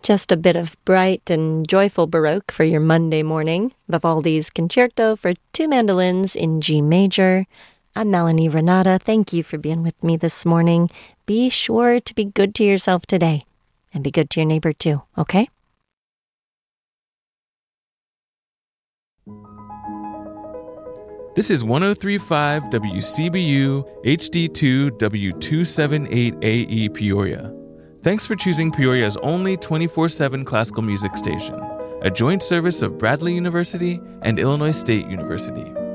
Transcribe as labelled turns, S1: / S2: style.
S1: Just a bit of bright and joyful Baroque for your Monday morning. Vivaldi's Concerto for two mandolins in G major. I'm Melanie Renata. Thank you for being with me this morning. Be sure to be good to yourself today and be good to your neighbor too, okay?
S2: This is 103.5 WCBU HD2 W278AE Peoria. Thanks for choosing Peoria's only 24/7 classical music station, a joint service of Bradley University and Illinois State University.